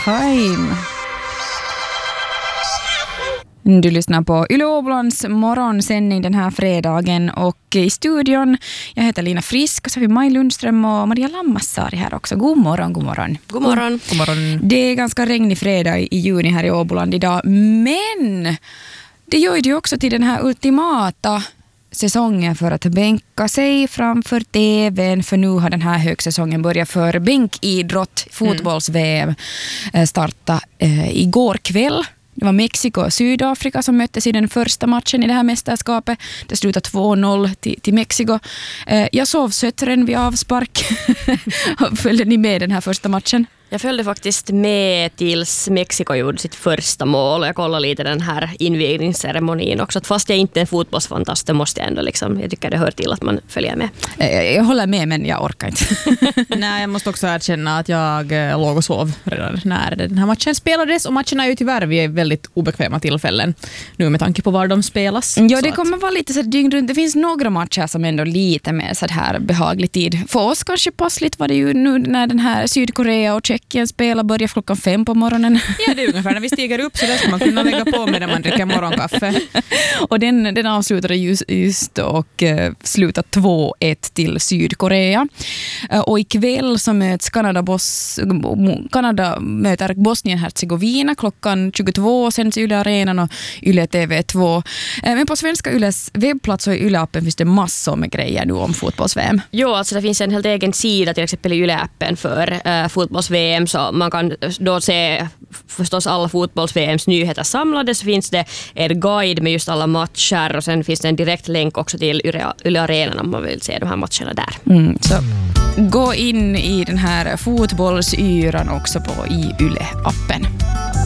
time. Du lyssnar på Yle Åbolands morgonsändning den här fredagen och i studion, jag heter Lina Frisk och så har vi Maj Lundström och Maria Lammassari här också. God morgon, god morgon. God morgon. God morgon. Det är ganska regnig fredag i juni här i Åboland idag, men det gör ju också till den här ultimata säsongen för att bänka sig framför tvn, för nu har den här högsäsongen börjat för bänkidrott, fotbolls-VM starta igår kväll. Det var Mexiko och Sydafrika som möttes i den första matchen i det här mästerskapet. Det slutade 2-0 till Mexiko. Jag sov sötren vid avspark. Följde ni med den här första matchen? Jag följde faktiskt med tills Mexiko gjorde sitt första mål. Jag kollade lite den här invigningsceremonin också. Att fast jag inte är en fotbollsfantast, det måste jag ändå jag tycker det hör till att man följer med. Jag håller med, men jag orkar inte. Nej, jag måste också erkänna att jag låg och sov redan när den här matchen spelades. Och matcherna är ju tyvärr vid väldigt obekväma tillfällen nu med tanke på var de spelas. Ja, det kommer vara lite så dygn runt. Det finns några matcher som ändå lite med så här behaglig tid. För oss kanske passligt var det ju nu när den här Sydkorea och Tjeckien spelar börjar 5:00 på morgonen. Ja, det är ungefär när vi stiger upp, så det ska man kunna lägga på medan man dricker morgonkaffe. Och den avslutade just och slutar 2-1 till Sydkorea. Och ikväll så möts Kanada möter Bosnien-Hercegovina klockan 22, sen till Yle Arenan och Yle TV2. Men på svenska Yles webbplats och i Yle-appen finns det massor med grejer nu om fotbolls-VM. Jo, alltså det finns en helt egen sida till exempel i Yle-appen för fotbolls-VM, så man kan då se förstås alla fotbolls-VMs nyheter samlade, så finns det en guide med just alla matcher och sen finns det en direkt länk också till Yle Arenan om man vill se de här matcherna där. Så gå in i den här fotbollsyran också i Yle-appen.